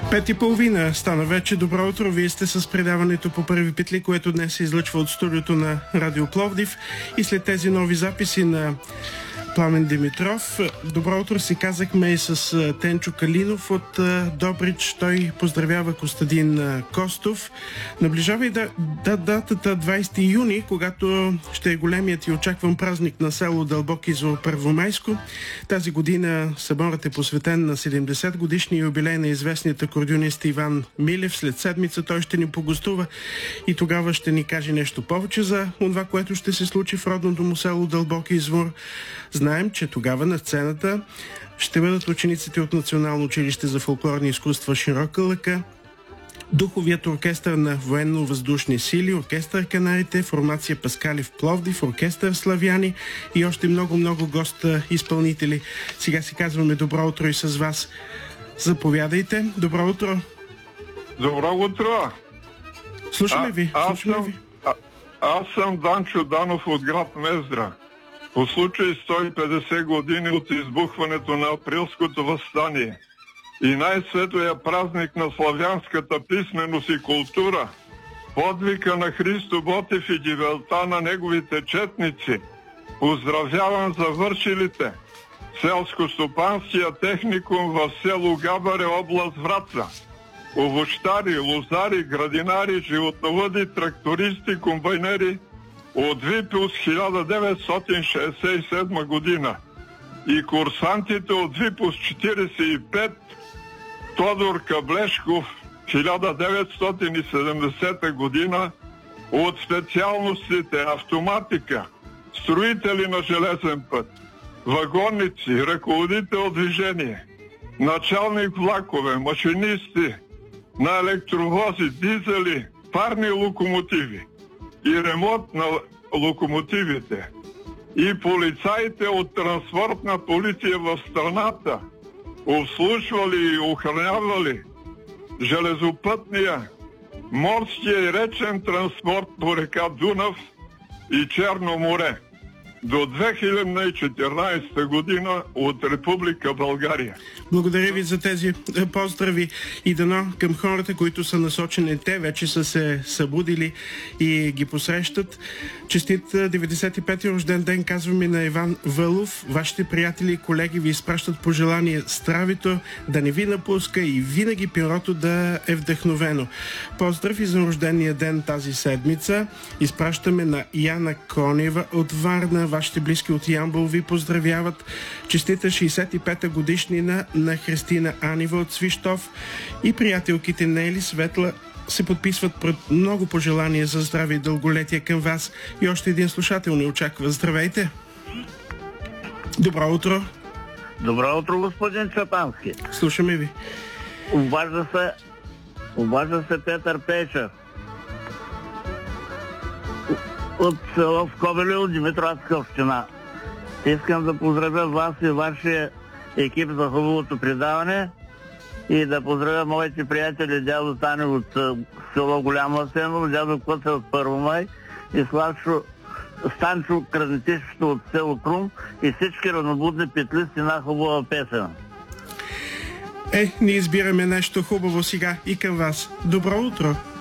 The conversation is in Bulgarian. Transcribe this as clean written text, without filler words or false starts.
5:30 стана вече. Добро утро. Вие сте с предаването по първи петли, което днес се излъчва от студиото на Радио Пловдив. И след тези нови записи на Пламен Димитров, добро утро си казахме и с Тенчо Калинов от Добрич. Той поздравява Костадин Костов. Наближава и датата 20 юни, когато ще е големият и очакван празник на село Дълбоки извор Първомайско. Тази година съборът е посветен на 70 годишния юбилей на известният акордеонист Иван Милев. След седмица той ще ни погостува и тогава ще ни каже нещо повече за това, което ще се случи в родното му село Дълбоки извор. Знаем, че тогава на сцената ще бъдат учениците от Национално училище за фолклорни изкуства Широка лъка, Духовият оркестър на военно-въздушни сили, оркестър Канарите, формация Паскали в Пловдив, оркестър Славяни и още много госта изпълнители. Сега си казваме добро утро и с вас. Заповядайте. Добро утро. Добро утро. Слушаме ви. Аз съм Данчо Данов от град Мездра. По случай 150 години от избухването на априлското въстание и най-светлия празник на славянската писменост и култура, подвика на Христо Ботев и гибелта на неговите четници, поздравявам завършилите селско-стопанския техникум в село Габаре, област Враца, овощари, лозари, градинари, животновъди, трактористи, комбайнери от ВИПУС 1967 година и курсантите от ВИПУС 45 Тодор Каблешков 1970 година от специалностите автоматика, строители на железен път, вагонници, ръководител движение, началник влакове, машинисти на електровози, дизели, парни локомотиви и ремонт на локомотивите и полицаите от транспортна полиция в страната, обслужвали и охранявали железопътния, морския и речен транспорт по река Дунав и Черно море до 2014 година от Република България. Благодаря ви за тези поздрави и дано към хората, които са насочени. Те вече са се събудили и ги посрещат. Честит 95-ти рожден ден казваме на Иван Вълов. Вашите приятели и колеги ви изпращат пожелание здравето да не ви напуска и винаги перото да е вдъхновено. Поздрав и за рождения ден тази седмица. Изпращаме на Яна Конева от Варна. Вашите близки от Ямбол ви поздравяват. Честита 65-та годишнина на Христина Анива от Свищов и приятелките Нели Светла се подписват пред много пожелания за здраве и дълголетие към вас. И още един слушател ни очаква. Здравейте! Добро утро! Добро утро, господин Чапански. Слушаме ви. Обажда се Петър Печев от село Скобелево, Димитровска община. Искам да поздравя вас и вашия екип за хубавото предаване и да поздравя моите приятели дядо Тани от село Голямо Асеново, дядо Коце от Първомай и Станчо Крадетишето от село Крум и всички равнобудни петлисти на хубава песен. Ние избираме нещо хубаво сега и към вас. Добро утро!